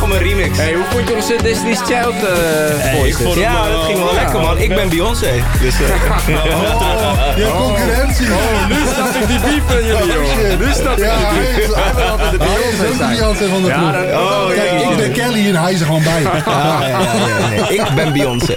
kwam een remix. Hey, hoe vond je onze Destiny's Child voices? Ja, dat ging wel lekker, man. Ik ben Beyoncé. Dus, Je concurrentie. Nu snap ik die beef van jullie, joh. Nu snap ik die beef. Hij wil altijd de Beyoncé zijn. Van de Ja, ploeg. Kijk, ik ben Kelly en hij is er gewoon bij. nee. Ik ben Beyoncé.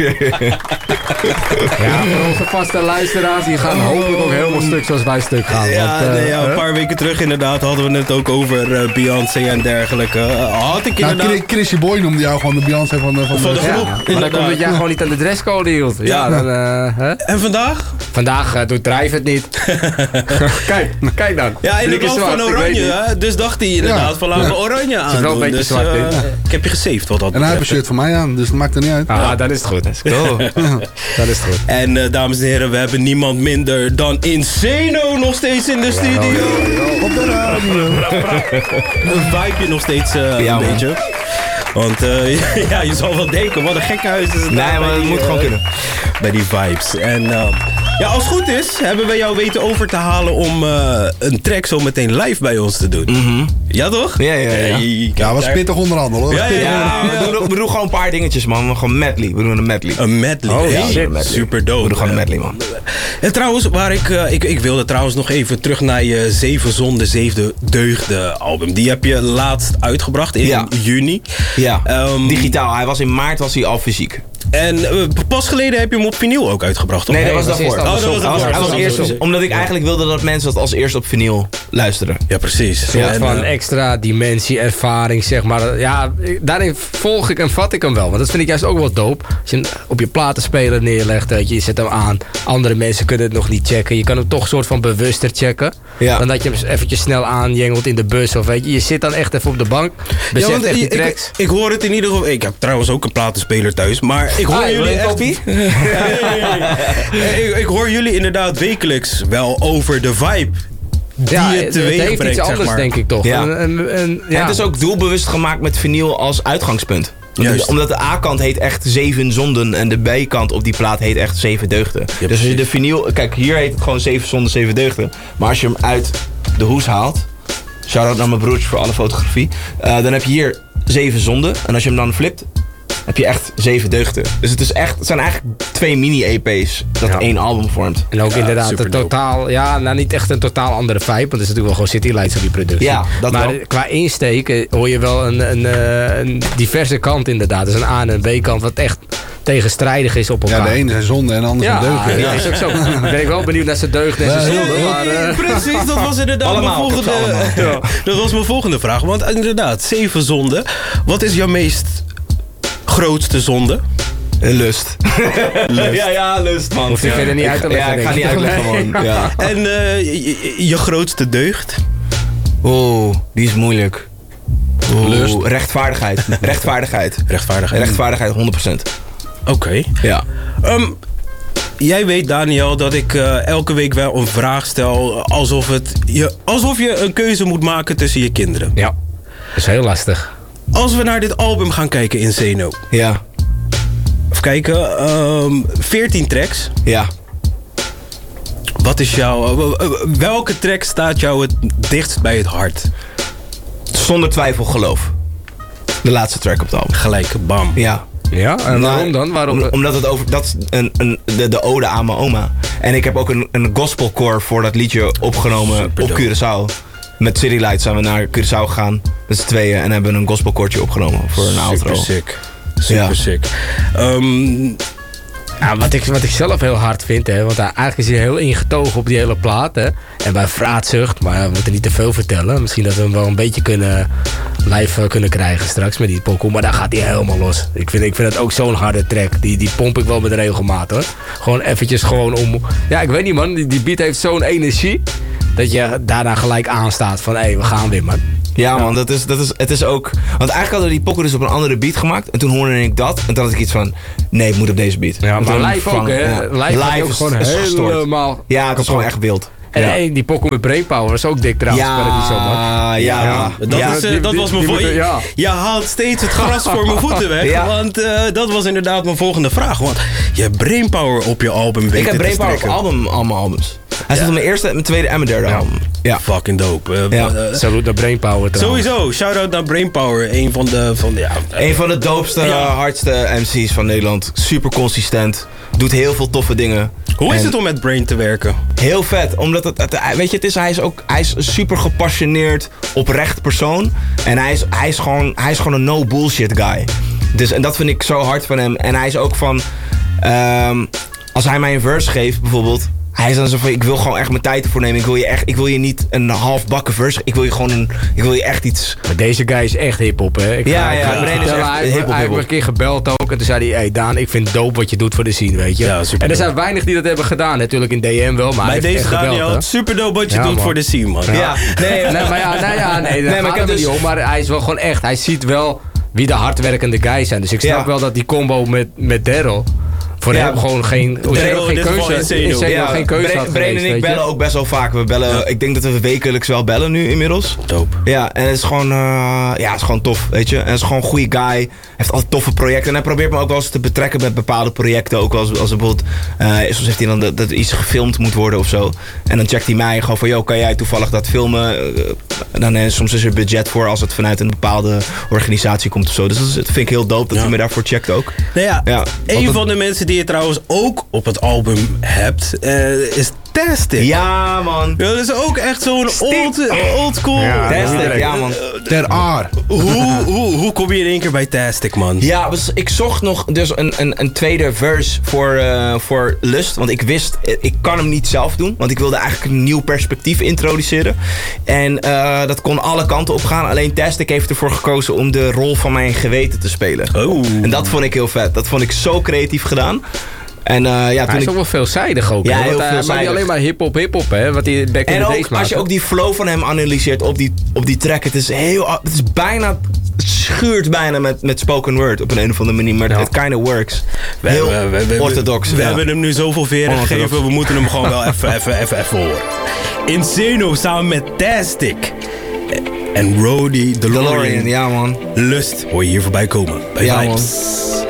Ja, voor onze vaste luisteraars, die gaan hopelijk ook helemaal stuk zoals wij stuk gaan. Een paar weken terug inderdaad hadden we het ook over Beyoncé en dergelijke. Had ik inderdaad... Chrissy Boy noemde jou gewoon de Beyoncé van de groep. Maar dan komt dat jij gewoon niet aan de dresscode hield. Ja. Dan, En vandaag? Vandaag doet Drijf het niet. Kijk dan. Ja, in de band van oranje, hè? Dus dacht hij inderdaad van laten we oranje aan. wel een beetje dus, zwart in. Ik heb je gesaved wat dat En hij heeft een shirt van mij aan, dus dat maakt er niet uit. Ah, dan is het goed. Go. Dat is het goed. En dames en heren, we hebben niemand minder dan Insano nog steeds in de studio. Op de radio. Een vibeje nog steeds een beetje. Want je zal wel denken, wat een gekke huis is het. Nee, maar het moet gewoon kunnen. Bij die vibes. En als het goed is, hebben we jou weten over te halen om een track zo meteen live bij ons te doen. Ja toch? Ja. Ja, was pittig onderhandelen hoor. Ja. We doen gewoon een paar dingetjes, man. Gewoon medley. We doen een medley. Een medley. Oh, ja, shit. Super dope. We doen gewoon een medley, man. En trouwens, waar ik wilde trouwens nog even terug naar je 7 Zonden, 7 Deugden album. Die heb je laatst uitgebracht in juni. Ja, digitaal. In maart was hij al fysiek. En pas geleden heb je hem op vinyl ook uitgebracht, toch? Nee, dat was daarvoor. Dat was eerst omdat ik eigenlijk wilde dat mensen dat als eerst op vinyl luisteren. Ja, precies. Een soort van extra dimensie, ervaring, zeg maar. Ja, daarin volg ik en vat ik hem wel. Want dat vind ik juist ook wel dope. Als je hem op je platenspeler neerlegt, weet je zet hem aan. Andere mensen kunnen het nog niet checken. Je kan hem toch een soort van bewuster checken. Ja. Dan dat je hem eventjes snel aanjengelt in de bus. Of weet je zit dan echt even op de bank. Beseft echt die tracks. Ik hoor het in ieder geval. Ik heb trouwens ook een platenspeler thuis. Maar ik hoor jullie echt... Ik hoor jullie inderdaad wekelijks wel over de vibe. Het heeft iets anders, denk ik toch. Ja. En het is ook doelbewust gemaakt met vinyl als uitgangspunt. Omdat de A-kant heet echt 7 Zonden en de B-kant op die plaat heet echt 7 Deugden. Ja, dus als je de vinyl... Kijk, hier heet het gewoon 7 Zonden, 7 Deugden. Maar als je hem uit de hoes haalt... Shout-out naar mijn broertje voor alle fotografie. Dan heb je hier 7 Zonden. En als je hem dan flipt... heb je echt 7 deugden. Dus het zijn eigenlijk 2 mini-EP's dat 1 album vormt. En ook inderdaad een totaal... Ja, nou niet echt een totaal andere vibe. Want er is natuurlijk wel gewoon City Lights op die productie. Ja, dat maar wel. Qua insteek hoor je wel een diverse kant inderdaad. Dus een A- en een B-kant wat echt tegenstrijdig is op elkaar. Ja, de ene zijn zonde en de andere zijn deugden. Ja, is ook zo. Ben ik wel benieuwd naar zijn deugden en zijn zonden. Maar, precies, dat was inderdaad dat was mijn volgende vraag. Want inderdaad, 7 zonden. Wat is jouw meest... grootste zonde? Lust. Ja, lust, man. Hoeft je verder niet uit te leggen. Ja, ik ga niet uitleggen, man. Ja. En je grootste deugd? Oeh, die is moeilijk. Lust. Rechtvaardigheid. Rechtvaardigheid 100%. Oké. Ja. Jij weet, Daniel, dat ik elke week wel een vraag stel... alsof je een keuze moet maken tussen je kinderen. Ja, dat is heel lastig. Als we naar dit album gaan kijken in Zeno. Ja. Even kijken. 14 tracks. Ja. Wat is welke track staat jou het dichtst bij het hart? Zonder twijfel geloof. De laatste track op het album. Gelijk, bam. Ja. Ja, en waarom dan? Omdat het over... Dat is de ode aan mijn oma. En ik heb ook een gospelcore voor dat liedje opgenomen op Curaçao. Met City Lights zijn we naar Curaçao gegaan. Met z'n tweeën. En hebben een gospelkoortje opgenomen voor een outro. Super sick. Ja, wat ik zelf heel hard vind, hè, want eigenlijk is hij heel ingetogen op die hele plaat. Hè, en bij Vraatzucht, maar we moeten niet te veel vertellen. Misschien dat we hem wel een beetje live kunnen krijgen straks met die pokoe. Maar daar gaat hij helemaal los. Ik vind het ook zo'n harde track. Die pomp ik wel met regelmaat, hoor. Gewoon eventjes om... Ja, ik weet niet, man. Die beat heeft zo'n energie. Dat je daarna gelijk aanstaat van, hé, we gaan weer, man. Ja, man, het is ook... Want eigenlijk hadden we die pokken dus op een andere beat gemaakt. En toen hoorde ik dat. En toen had ik iets van, nee, het moet op deze beat. Ja, maar live ook, hè. Ja. Live is gewoon helemaal... Ja, het is gewoon echt wild. En die pokken met Brainpower was ook dik trouwens. Dat was mijn volgende... Je haalt steeds het gras voor mijn voeten weg. Ja. Want dat was inderdaad mijn volgende vraag. Want je hebt Brainpower op je album. Ik heb Brainpower op allemaal albums. Hij zit op mijn eerste, mijn tweede en mijn derde album. Ja. Fucking dope. Salut naar Brainpower trouwens. Sowieso, shout-out naar Brainpower. Een van de doopste, hardste MC's van Nederland. Super consistent. Doet heel veel toffe dingen. Hoe is het om met Brain te werken? Heel vet, omdat weet je, hij is een super gepassioneerd, oprecht persoon. En hij is gewoon een no bullshit guy. Dus, en dat vind ik zo hard van hem. En hij is ook van, als hij mij een verse geeft bijvoorbeeld, hij is dan zo van, ik wil gewoon echt mijn tijd ervoor nemen. Ik wil je niet een halfbakken verse. Ik wil je echt iets. Maar deze guy is echt hiphop, hè? Hij heeft me een keer gebeld ook. En toen zei hij, hey Daan, ik vind het dope wat je doet voor de scene, weet je. Ja, en er zijn weinig die dat hebben gedaan. Natuurlijk in DM wel, maar bij deze Daniel, super dope wat je doet voor de scene, man. Ja. Maar hij is wel gewoon echt. Hij ziet wel wie de hardwerkende guys zijn. Dus ik snap wel dat die combo met Daryl voor hem gewoon geen keuze had. Brain en ik bellen ook best wel vaak. We bellen, ik denk dat we wekelijks wel bellen nu inmiddels. Dope. Ja, en het is gewoon, het is gewoon tof, weet je. En het is gewoon een goede guy. Heeft altijd toffe projecten. En hij probeert me ook wel eens te betrekken met bepaalde projecten. Ook als bijvoorbeeld, soms heeft hij dan dat er iets gefilmd moet worden of zo. En dan checkt hij mij gewoon van, yo, kan jij toevallig dat filmen? Dan soms is er budget voor als het vanuit een bepaalde organisatie komt of zo. Dus dat vind ik heel dope dat hij me daarvoor checkt ook. Nou ja, een van de mensen die je trouwens ook op het album hebt, is Tastic. Ja, man. Dat is ook echt zo'n old school. Ja, Tastic, ja, man. Ter aar. Hoe kom je in één keer bij Tastic, man? Ja, dus ik zocht nog dus een tweede verse voor Lust. Want ik wist, ik kan hem niet zelf doen. Want ik wilde eigenlijk een nieuw perspectief introduceren. En dat kon alle kanten op gaan. Alleen Tastic heeft ervoor gekozen om de rol van mijn geweten te spelen. Oh. En dat vond ik heel vet. Dat vond ik zo creatief gedaan. En, hij is ook wel veelzijdig ook. Ja, heel veelzijdig. Maar niet alleen maar hip-hop, hè. Wat hij back in the days maakt. En als je ook die flow van hem analyseert op die track. Het is bijna, het schuurt bijna met spoken word op een of andere manier. Maar het kind of works. Heel orthodox. We hebben hem nu zoveel veren gegeven. We moeten hem gewoon wel even horen. Insano samen met Tastic. En Roddy DeLorean. Ja, man. Lust hoor je hier voorbij komen. Bij Vibes. Man.